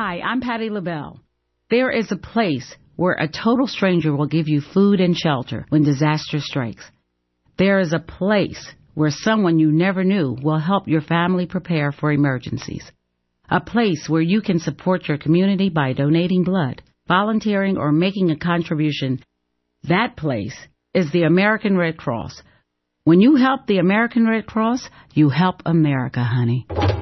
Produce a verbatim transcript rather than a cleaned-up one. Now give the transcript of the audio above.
Hi, I'm Patti LaBelle. There is a place where a total stranger will give you food and shelter when disaster strikes. There is a place where someone you never knew will help your family prepare for emergencies. A place where you can support your community by donating blood, volunteering, or making a contribution. That place is the American Red Cross. When you help the American Red Cross, you help America, honey.